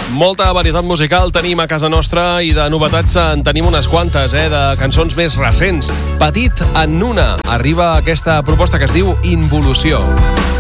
Molta varietat musical tenim a casa nostra i de novetats en tenim unes quantes, de cançons més recents. Petit en una arriba aquesta proposta que es diu Involució.